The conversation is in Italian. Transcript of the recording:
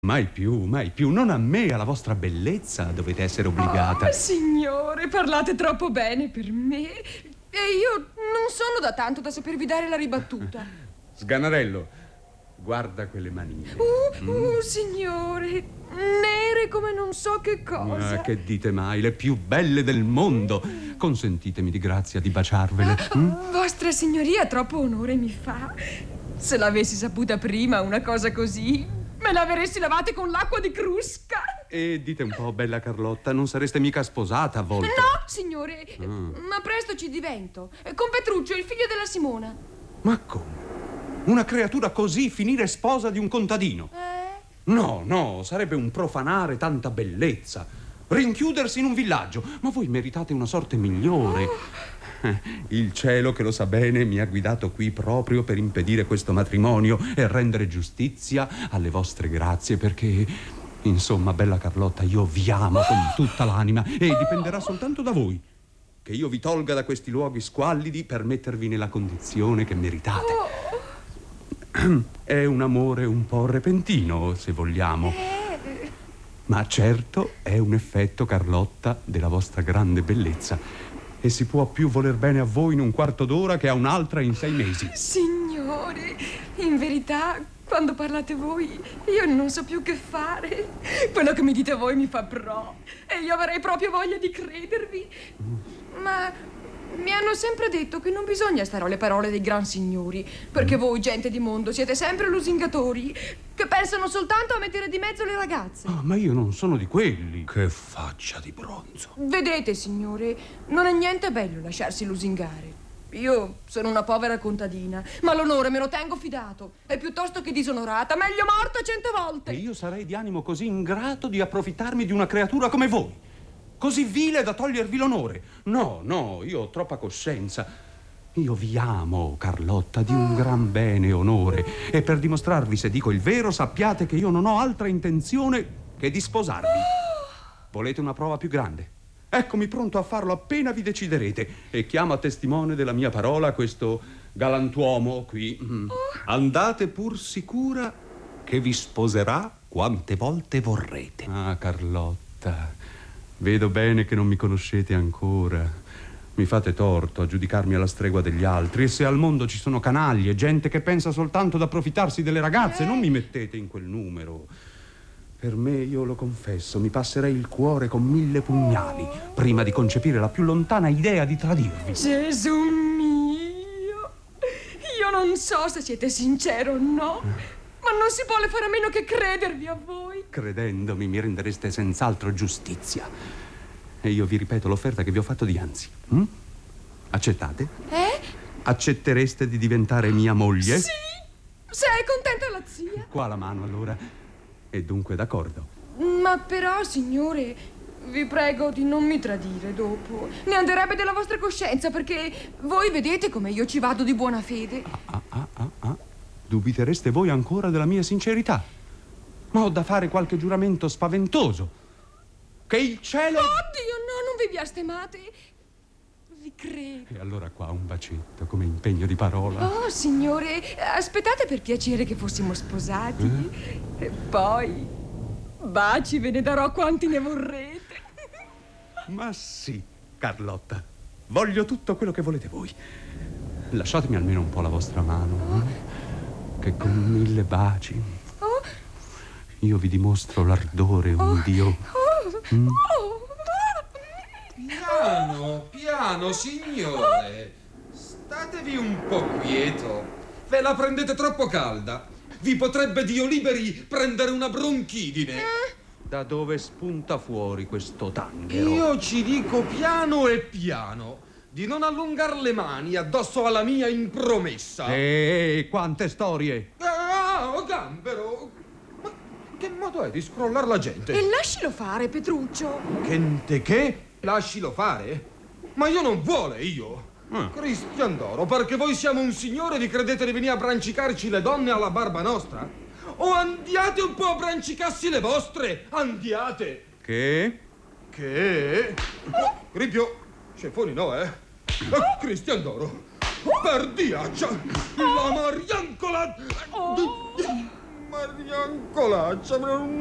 Mai più, non a me, alla vostra bellezza dovete essere obbligata. Oh, signore, parlate troppo bene per me. E io non sono da tanto da sapervi dare la ribattuta. Sganarello, guarda quelle manine. Signore, nere come non so che cosa. Che dite mai, le più belle del mondo. Consentitemi di grazia di baciarvele. Vostra signoria troppo onore mi fa. Se l'avessi saputa prima una cosa così, me l'avresti lavate con l'acqua di Crusca. E dite un po', bella Carlotta, non sareste mica sposata a volte? No, signore, ma presto ci divento. Con Petruccio, il figlio della Simona. Ma come? Una creatura così finire sposa di un contadino? No, sarebbe un profanare tanta bellezza. Rinchiudersi in un villaggio. Ma voi meritate una sorte migliore. Il cielo, che lo sa bene, mi ha guidato qui proprio per impedire questo matrimonio e rendere giustizia alle vostre grazie, perché, insomma, bella Carlotta, io vi amo con tutta l'anima e dipenderà soltanto da voi che io vi tolga da questi luoghi squallidi per mettervi nella condizione che meritate. È un amore un po' repentino, se vogliamo, ma certo è un effetto, Carlotta, della vostra grande bellezza. E si può più voler bene a voi in un quarto d'ora che a un'altra in 6 mesi. Signore, in verità, quando parlate voi, io non so più che fare. Quello che mi dite voi mi fa pro. E io avrei proprio voglia di credervi. Ma mi hanno sempre detto che non bisogna stare alle parole dei gran signori, perché voi, gente di mondo, siete sempre lusingatori, che pensano soltanto a mettere di mezzo le ragazze. Ma io non sono di quelli. Che faccia di bronzo. Vedete, signore, non è niente bello lasciarsi lusingare. Io sono una povera contadina, ma l'onore me lo tengo fidato. E piuttosto che disonorata, meglio morta 100 volte. E io sarei di animo così ingrato di approfittarmi di una creatura come voi, così vile da togliervi l'onore. No, io ho troppa coscienza. Io vi amo, Carlotta, di un gran bene e onore. E per dimostrarvi se dico il vero, sappiate che io non ho altra intenzione che di sposarvi. Volete una prova più grande? Eccomi pronto a farlo appena vi deciderete. E chiamo a testimone della mia parola questo galantuomo qui. Andate pur sicura che vi sposerà quante volte vorrete. Ah, Carlotta, vedo bene che non mi conoscete ancora. Mi fate torto a giudicarmi alla stregua degli altri. E se al mondo ci sono canaglie, gente che pensa soltanto ad approfittarsi delle ragazze, non mi mettete in quel numero. Per me, io lo confesso, mi passerei il cuore con 1000 pugnali prima di concepire la più lontana idea di tradirvi. Gesù mio! Io non so se siete sincero o no, ma non si vuole fare a meno che credervi a voi. Credendomi mi rendereste senz'altro giustizia. E io vi ripeto l'offerta che vi ho fatto dianzi. Accettate? Accettereste di diventare mia moglie? Sì! Se è contenta la zia. Qua la mano, allora. E dunque d'accordo. Ma però, signore, vi prego di non mi tradire dopo. Ne anderebbe della vostra coscienza, perché voi vedete come io ci vado di buona fede. Dubitereste voi ancora della mia sincerità? Ma ho da fare qualche giuramento spaventoso. Che il cielo... Oddio, no, non vi biastemate. Vi credo. E allora qua un bacetto come impegno di parola. Oh, signore, aspettate per piacere che fossimo sposati. E poi baci ve ne darò quanti ne vorrete. Ma sì, Carlotta, voglio tutto quello che volete voi. Lasciatemi almeno un po' la vostra mano, che con 1000 baci io vi dimostro l'ardore un Dio. Piano, signore. Statevi un po' quieto. Ve la prendete troppo calda. Vi potrebbe, Dio liberi, prendere una bronchidine. Da dove spunta fuori questo tanghero? Io ci dico piano e piano di non allungar le mani addosso alla mia impromessa. Quante storie! Gambero! Ma che modo è di scrollar la gente? E lascialo fare, Petruccio. Che? Lascilo fare? Ma io non vuole, io. Cristian d'oro, perché voi siamo un signore vi credete di venire a brancicarci le donne alla barba nostra? O andiate un po' a brancicarsi le vostre, andiate. Che? Ripio, scefoni no, Cristian d'oro, per diaccia, la mariancola. Mariancolaccia, non